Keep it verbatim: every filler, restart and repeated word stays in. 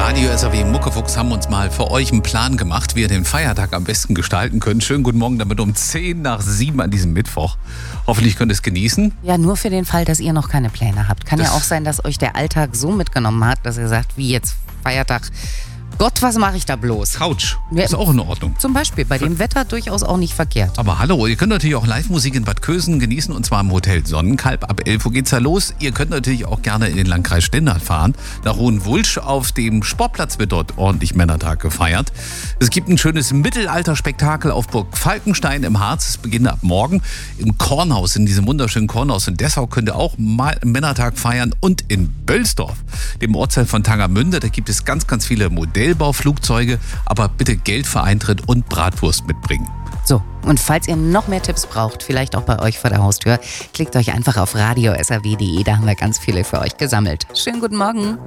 Radio S A W Muckefuchs haben uns mal für euch einen Plan gemacht, wie ihr den Feiertag am besten gestalten könnt. Schönen guten Morgen damit um zehn nach sieben an diesem Mittwoch. Hoffentlich könnt ihr es genießen. Ja, nur für den Fall, dass ihr noch keine Pläne habt. Kann Das ja auch sein, dass euch der Alltag so mitgenommen hat, dass ihr sagt, wie jetzt Feiertag. Gott, was mache ich da bloß? Couch, Ja. ist auch in Ordnung. Zum Beispiel, bei dem Wetter durchaus auch nicht verkehrt. Aber hallo, ihr könnt natürlich auch Live-Musik in Bad Kösen genießen und zwar im Hotel Sonnenkalb. Ab elf Uhr geht's da los. Ihr könnt natürlich auch gerne in den Landkreis Stendal fahren. Nach Hohenwulsch auf dem Sportplatz wird dort ordentlich Männertag gefeiert. Es gibt ein schönes Mittelalterspektakel auf Burg Falkenstein im Harz. Es beginnt ab morgen im Kornhaus, in diesem wunderschönen Kornhaus in Dessau könnt ihr auch mal Männertag feiern. Und in Bölsdorf, dem Ortsteil von Tangermünde, da gibt es ganz, ganz viele Modellbauflugzeuge. Aber bitte Geld für Eintritt und Bratwurst mitbringen. So, und falls ihr noch mehr Tipps braucht, vielleicht auch bei euch vor der Haustür, klickt euch einfach auf radio s a w punkt d e, da haben wir ganz viele für euch gesammelt. Schönen guten Morgen.